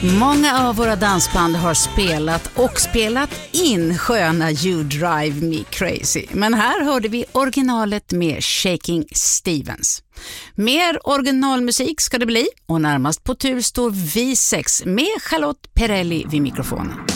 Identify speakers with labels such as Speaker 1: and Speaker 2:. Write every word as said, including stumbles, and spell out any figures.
Speaker 1: Många av våra dansband har spelat och spelat in sköna You Drive Me Crazy. Men här hörde vi originalet med Shaking Stevens. Mer originalmusik ska det bli och närmast på tur står Vi sex med Charlotte Perrelli vid mikrofonen.